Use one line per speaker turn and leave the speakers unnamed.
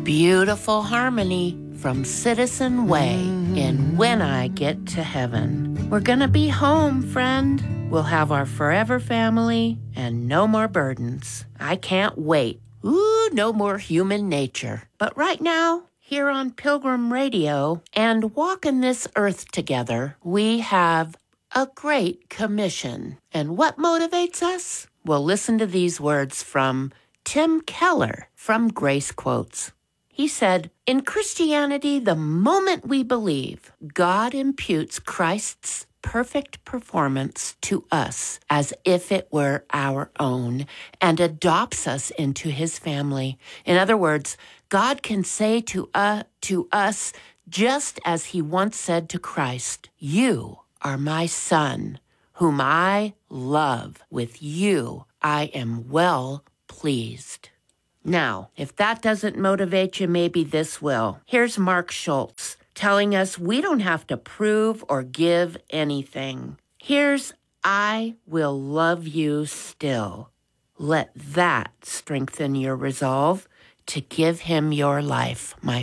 Beautiful harmony from Citizen Way in When I Get to Heaven. We're gonna be home, friend. We'll have our forever family and no more burdens. I can't wait. Ooh, no more human nature. But right now, here on Pilgrim Radio and walking this earth together, we have a great commission. And what motivates us? Well, listen to these words from Tim Keller from Grace Quotes. He said, "In Christianity, the moment we believe, God imputes Christ's perfect performance to us as if it were our own and adopts us into his family. In other words, God can say to us, just as he once said to Christ, 'You are my son, whom I love. With you I am well pleased.'" Now, if that doesn't motivate you, maybe this will. Here's Mark Schultz telling us we don't have to prove or give anything. Here's "I will love you still." Let that strengthen your resolve to give him your life, my